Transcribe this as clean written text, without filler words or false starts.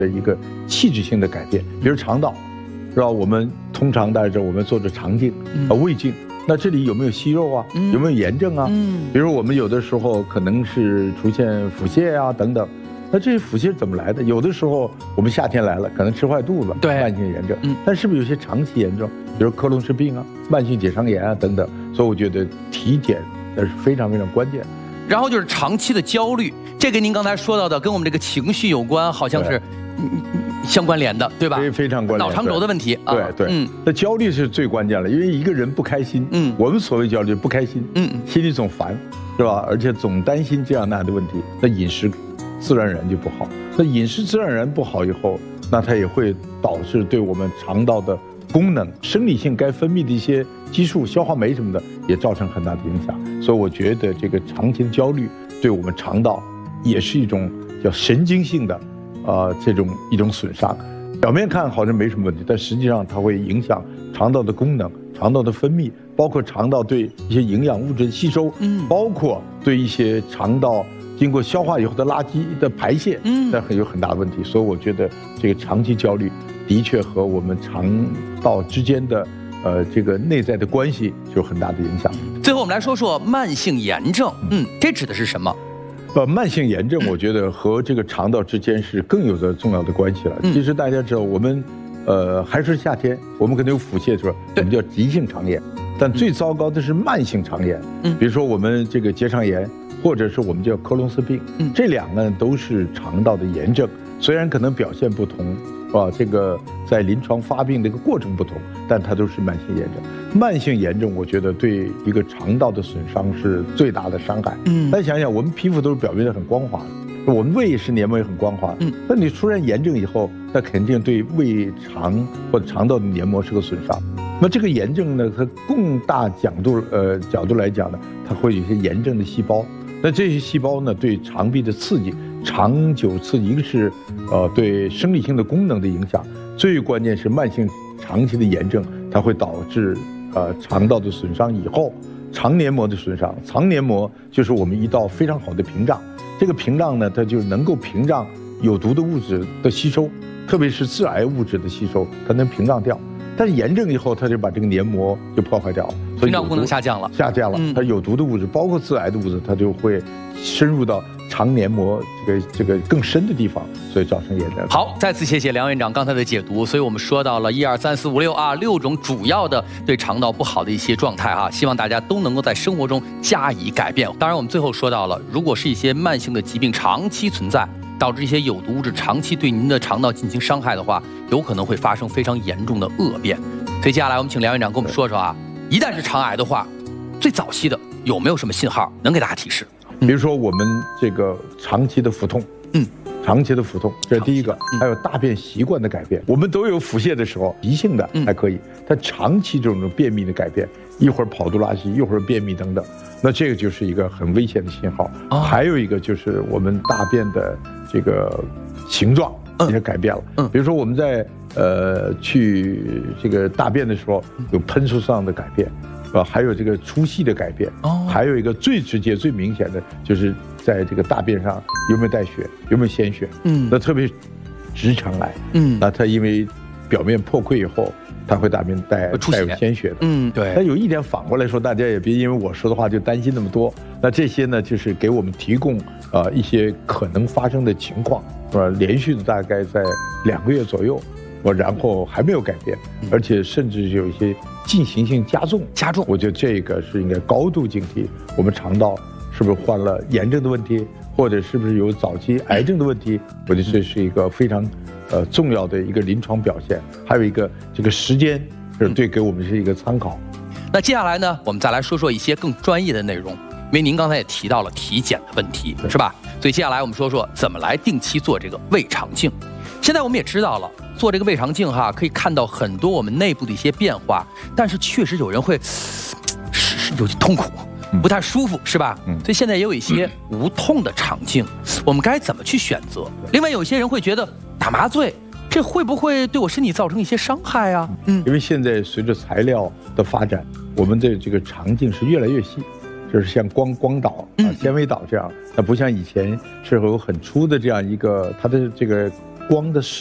的一个器质性的改变，比如肠道，是吧？我们通常大家知道我们做着肠镜胃镜，那这里有没有息肉啊？有没有炎症啊？比如我们有的时候可能是出现腹泻啊等等。那这些腹泻怎么来的？有的时候我们夏天来了，可能吃坏肚子，慢性炎症。但是不是有些长期炎症，比如克隆氏病啊、慢性结肠炎啊等等？所以我觉得体检那是非常非常关键。 然后就是长期的焦虑，这跟您刚才说到的跟我们这个情绪有关，好像是相关联的，对吧？ 非常关联。 脑肠轴的问题。 对。那焦虑是最关键了，因为一个人不开心，我们所谓焦虑不开心，心里总烦，是吧？而且总担心这样那样的问题，那饮食自然而然就不好。那饮食自然而然不好以后，那它也会导致对我们肠道的功能、生理性该分泌的一些激素、消化酶什么的，也造成很大的影响。所以我觉得这个长期的焦虑对我们肠道也是一种叫神经性的，这种一种损伤。表面看好像没什么问题，但实际上它会影响肠道的功能、肠道的分泌，包括肠道对一些营养物质的吸收，包括对一些肠道经过消化以后的垃圾的排泄，那有很大的问题。所以我觉得这个长期焦虑的确和我们肠道之间的这个内在的关系有很大的影响。 最后我们来说说慢性炎症，这指的是什么？ 慢性炎症我觉得和这个肠道之间是更有着重要的关系了。其实大家知道，我们还是夏天，我们可能有腹泻的时候，我们叫急性肠炎，但最糟糕的是慢性肠炎。比如说我们这个结肠炎，或者是我们叫克隆氏病，这两个都是肠道的炎症，虽然可能表现不同，是吧？这个在临床发病的一个过程不同，但它都是慢性炎症。慢性炎症，我觉得对一个肠道的损伤是最大的伤害。大家想想，我们皮肤都是表面的很光滑的，我们胃是黏膜也很光滑。那你出现炎症以后，那肯定对胃肠或者肠道的黏膜是个损伤。那这个炎症呢，它更大角度来讲呢，它会有一些炎症的细胞。那这些细胞呢，对肠壁的刺激，长久刺激，一个是对生理性的功能的影响，最关键是慢性长期的炎症，它会导致肠道的损伤以后，肠黏膜的损伤。肠黏膜就是我们一道非常好的屏障，这个屏障呢，它就能够屏障有毒的物质的吸收，特别是致癌物质的吸收，它能屏障掉。但是炎症以后，它就把这个黏膜就破坏掉了， 屏障功能下降了。 它有毒的物质，包括致癌的物质，它就会深入到肠黏膜这个更深的地方，所以造成炎症。 好，再次谢谢梁院长刚才的解读。所以我们说到了1、2、3、4、5、66种主要的对肠道不好的一些状态希望大家都能够在生活中加以改变。当然，我们最后说到了，如果是一些慢性的疾病长期存在，导致一些有毒物质长期对您的肠道进行伤害的话，有可能会发生非常严重的恶变。所以接下来我们请梁院长跟我们说说一旦是肠癌的话，最早期的有没有什么信号能给大家提示？ 比如说我们这个长期的腹痛，长期的腹痛，这是第一个。还有大便习惯的改变，我们都有腹泻的时候，急性的还可以，但长期这种便秘的改变，一会儿跑肚拉稀，一会儿便秘等等，那这个就是一个很危险的信号。还有一个就是我们大便的这个形状也改变了。比如说我们在去这个大便的时候有喷出上的改变，还有这个粗细的改变。还有一个最直接最明显的就是在这个大便上有没有带血，有没有鲜血。那特别直肠癌，那它因为表面破溃以后，它会大便带有鲜血的。 对。 但有一点反过来说，大家也别因为我说的话就担心那么多。那这些呢，就是给我们提供一些可能发生的情况，是吧？连续的大概在2个月左右，然后还没有改变，而且甚至有一些进行性加重。我觉得这个是应该高度警惕，我们肠道是不是患了炎症的问题，或者是不是有早期癌症的问题？我觉得这是一个非常重要的一个临床表现。还有一个这个时间是对给我们是一个参考。 那接下来呢，我们再来说说一些更专业的内容，因为您刚才也提到了体检的问题，是吧？所以接下来我们说说怎么来定期做这个胃肠镜。现在我们也知道了，做这个胃肠镜可以看到很多我们内部的一些变化，但是确实有人会有些痛苦，不太舒服，是吧？所以现在也有一些无痛的肠镜，我们该怎么去选择？另外有些人会觉得打麻醉，这会不会对我身体造成一些伤害啊？ 因为现在随着材料的发展，我们的这个肠镜是越来越细，就是像光导纤维导这样，它不像以前是有很粗的这样一个它的这个光的